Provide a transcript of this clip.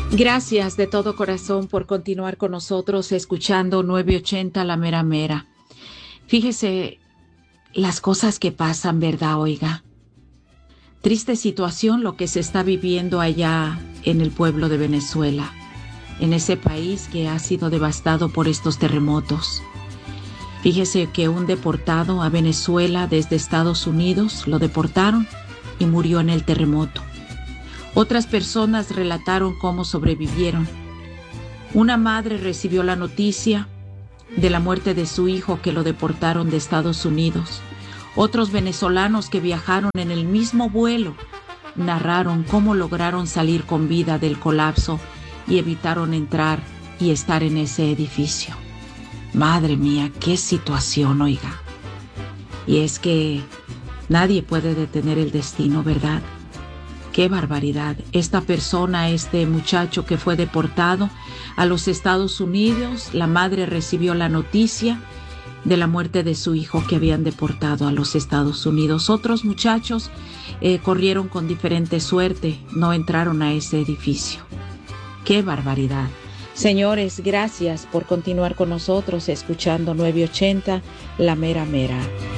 Gracias de todo corazón por continuar con nosotros escuchando 980 La Mera Mera. Fíjese las cosas que pasan, ¿verdad, oiga? Triste situación lo que se está viviendo allá en el pueblo de Venezuela, en ese país que ha sido devastado por estos terremotos. Fíjese que un deportado a Venezuela desde Estados Unidos lo deportaron y murió en el terremoto. Otras personas relataron cómo sobrevivieron. Una madre recibió la noticia de la muerte de su hijo que lo deportaron de Estados Unidos. Otros venezolanos que viajaron en el mismo vuelo narraron cómo lograron salir con vida del colapso y evitaron entrar y estar en ese edificio. Madre mía, qué situación, oiga. Y es que nadie puede detener el destino, ¿verdad? ¡Qué barbaridad! Esta persona, este muchacho que fue deportado a los Estados Unidos, la madre recibió la noticia de la muerte de su hijo que habían deportado a los Estados Unidos. Otros muchachos corrieron con diferente suerte, no entraron a ese edificio. ¡Qué barbaridad! Señores, gracias por continuar con nosotros escuchando 980 La Mera Mera.